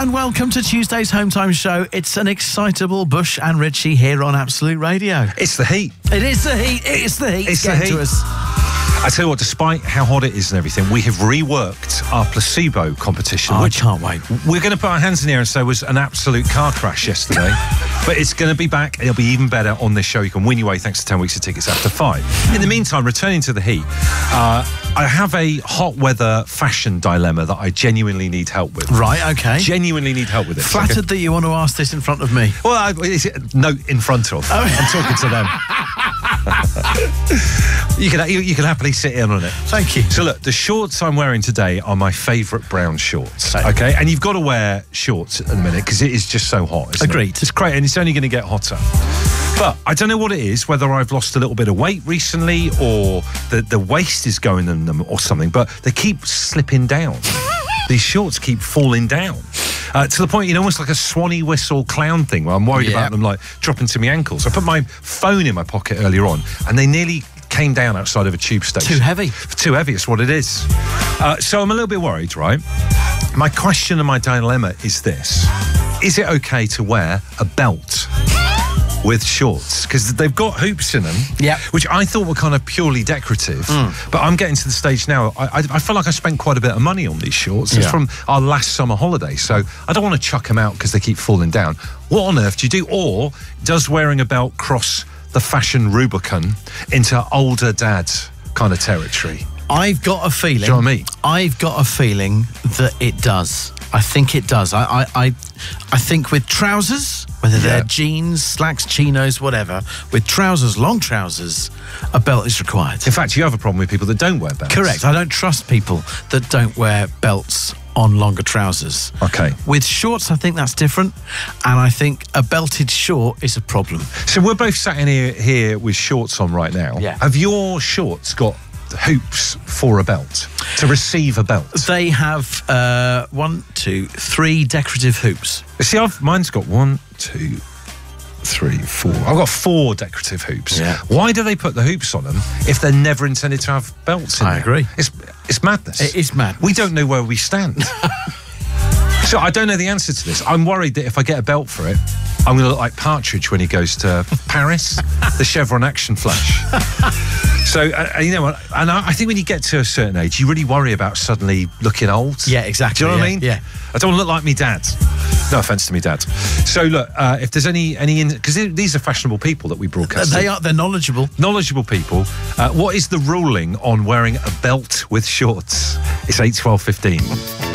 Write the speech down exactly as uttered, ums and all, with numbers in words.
and welcome to Tuesday's Home Time Show. It's an excitable Bush and Ritchie here on Absolute Radio. It's the heat. It is the heat. It's the heat. It's the Get heat. To us. I tell you what, despite how hot it is and everything, we have reworked our placebo competition. Oh, which I can't wait. We're going to put our hands in the air and say it was an absolute car crash yesterday. But it's going to be back. It'll be even better on this show. You can win your way thanks to ten weeks of tickets after five. In the meantime, returning to the heat, uh, I have a hot weather fashion dilemma that I genuinely need help with. Right, okay. Genuinely need help with it. Flattered Okay. that you want to ask this in front of me. Well, I, is it, no, in front of. Oh. I'm talking to them. you can you, you can happily sit in on it. Thank you. So look, the shorts I'm wearing today are my favourite brown shorts. Okay. Okay, and you've got to wear shorts at the minute because it is just so hot. Isn't Agreed. It? It's great, and it's only going to get hotter. But I don't know what it is, whether I've lost a little bit of weight recently or the, the waist is going in them or something, but they keep slipping down. These shorts keep falling down. Uh, to the point, you know, almost like a swanee whistle clown thing where I'm worried Yeah. about them like dropping to my ankles. I put my phone in my pocket earlier on and they nearly came down outside of a tube station. Too heavy. Too heavy, it's what it is. Uh, so I'm a little bit worried, right? My question and my dilemma is this. Is it okay to wear a belt with shorts? Because they've got hoops in them, Yep. which I thought were kind of purely decorative. Mm. But I'm getting to the stage now, I, I, I feel like I spent quite a bit of money on these shorts. It's Yeah. from our last summer holiday, so I don't want to chuck them out because they keep falling down. What on earth do you do? Or does wearing a belt cross the fashion Rubicon into older dad kind of territory? I've got a feeling. Do you know what I mean? I've got a feeling that it does. I think it does. I, I, I, I think with trousers, whether they're Yeah. jeans, slacks, chinos, whatever, with trousers, long trousers, a belt is required. In fact, you have a problem with people that don't wear belts. Correct. I don't trust people that don't wear belts on longer trousers. Okay. With shorts, I think that's different, and I think a belted short is a problem. So we're both sat in here, here with shorts on right now. Yeah. Have your shorts got hoops for a belt, to receive a belt? They have uh, one, two, three decorative hoops. See, I've, mine's got one, two, three, four. I've got four decorative hoops. Yeah. Why do they put the hoops on them if they're never intended to have belts in I there? agree. It's, it's madness. It is madness. We don't know where we stand. So I don't know the answer to this. I'm worried that if I get a belt for it, I'm going to look like Partridge when he goes to Paris, the Chevron Action Flash. So, uh, you know what, and I, I think when you get to a certain age, you really worry about suddenly looking old. Yeah, exactly. Do you know what I yeah, mean? Yeah. I don't want to look like me dad. No offence to me dad. So look, uh, if there's any, any, because these are fashionable people that we broadcast. They are. They're knowledgeable. Knowledgeable people. Uh, what is the ruling on wearing a belt with shorts? It's eight, twelve, fifteen.